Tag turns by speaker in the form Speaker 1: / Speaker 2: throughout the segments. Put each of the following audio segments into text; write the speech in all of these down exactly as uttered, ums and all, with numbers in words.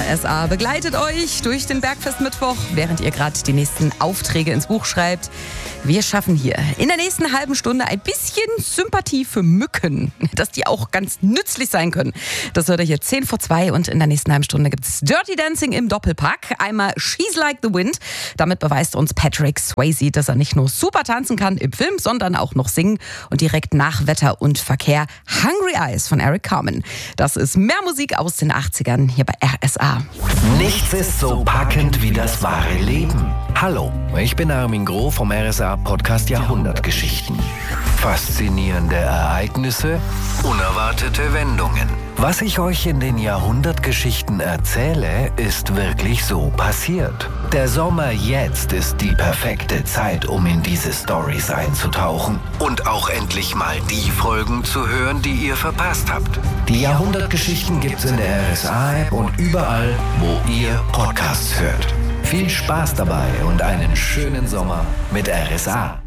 Speaker 1: R S A begleitet euch durch den Bergfestmittwoch, während ihr gerade die nächsten Aufträge ins Buch schreibt. Wir schaffen hier in der nächsten halben Stunde ein bisschen Sympathie für Mücken, dass die auch ganz nützlich sein können. Das hört ihr hier zehn vor zwei und in der nächsten halben Stunde gibt es Dirty Dancing im Doppelpack. Einmal She's Like the Wind. Damit beweist uns Patrick Swayze, dass er nicht nur super tanzen kann im Film, sondern auch noch singen. Und direkt nach Wetter und Verkehr Hungry Eyes von Eric Carmen. Das ist mehr Musik aus den achtzigern hier bei R S A.
Speaker 2: Nichts ist so packend wie das wahre Leben. Hallo, ich bin Armin Groh vom R S A-Podcast Jahrhundertgeschichten. Faszinierende Ereignisse, unerwartete Wendungen. Was ich euch in den Jahrhundertgeschichten erzähle, ist wirklich so passiert. Der Sommer jetzt ist die perfekte Zeit, um in diese Storys einzutauchen und auch endlich mal die Folgen zu hören, die ihr verpasst habt. Die Jahrhundertgeschichten gibt's in der R S A-App und überall, wo ihr Podcasts hört. Viel Spaß dabei und einen schönen Sommer mit R S A.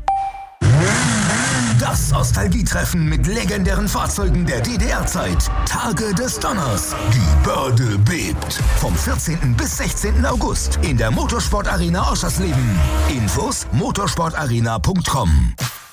Speaker 3: Das Nostalgietreffen mit legendären Fahrzeugen der D D R-Zeit. Tage des Donners. Die Börde bebt. Vom vierzehnten bis sechzehnten August in der Motorsport-Arena Oschersleben. Infos motorsportarena punkt com.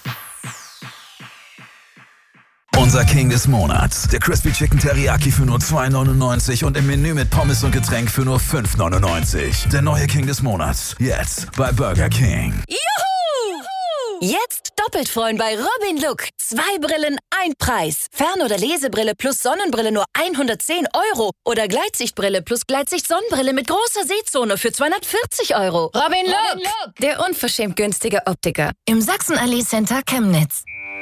Speaker 4: Unser King des Monats. Der Crispy Chicken Teriyaki für nur zwei neunundneunzig und im Menü mit Pommes und Getränk für nur fünf neunundneunzig. Der neue King des Monats. Jetzt bei Burger King.
Speaker 5: Juhu! Jetzt doppelt freuen bei Robin Look. Zwei Brillen, ein Preis. Fern- oder Lesebrille plus Sonnenbrille nur hundertzehn Euro. Oder Gleitsichtbrille plus Gleitsicht-Sonnenbrille mit großer Sehzone für zweihundertvierzig Euro. Robin Look, Robin Look. Der unverschämt günstige Optiker. Im Sachsenallee Center Chemnitz.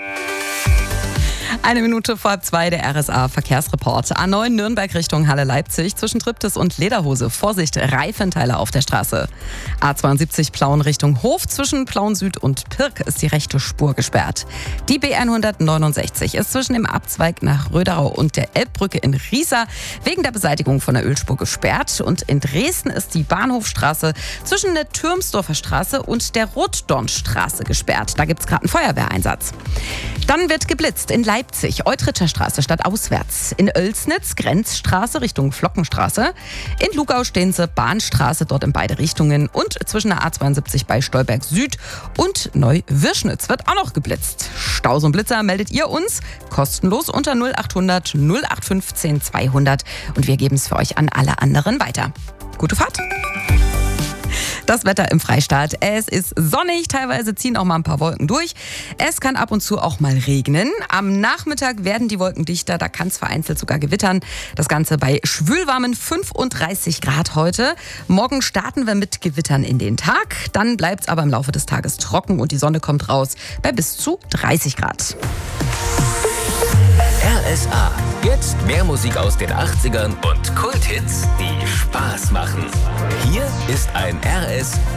Speaker 1: Eine Minute vor halb zwei, der R S A-Verkehrsreport. A neun Nürnberg Richtung Halle-Leipzig zwischen Triptis und Lederhose. Vorsicht, Reifenteile auf der Straße. A zweiundsiebzig Plauen Richtung Hof. Zwischen Plauen Süd und Pirk ist die rechte Spur gesperrt. Die B hundertneunundsechzig ist zwischen dem Abzweig nach Röderau und der Elbbrücke in Riesa wegen der Beseitigung von der Ölspur gesperrt. Und in Dresden ist die Bahnhofstraße zwischen der Türmsdorfer Straße und der Rotdornstraße gesperrt. Da gibt es gerade einen Feuerwehreinsatz. Dann wird geblitzt in Leipzig, Eutritter Straße stadtauswärts. In Oelsnitz, Grenzstraße Richtung Flockenstraße. In Lugau-Steense, Bahnstraße, dort in beide Richtungen. Und zwischen der A zweiundsiebzig bei Stolberg Süd und Neu-Wirschnitz wird auch noch geblitzt. Staus und Blitzer meldet ihr uns kostenlos unter null achthundert null acht fünfzehn zweihundert. Und wir geben es für euch an alle anderen weiter. Gute Fahrt! Das Wetter im Freistaat. Es ist sonnig, teilweise ziehen auch mal ein paar Wolken durch. Es kann ab und zu auch mal regnen. Am Nachmittag werden die Wolken dichter, da kann es vereinzelt sogar gewittern. Das Ganze bei schwülwarmen fünfunddreißig Grad heute. Morgen starten wir mit Gewittern in den Tag. Dann bleibt es aber im Laufe des Tages trocken und die Sonne kommt raus bei bis zu dreißig Grad.
Speaker 6: R S A. Jetzt mehr Musik aus den achtzigern und Kulthits, die Spaß machen. Hier ist ein R S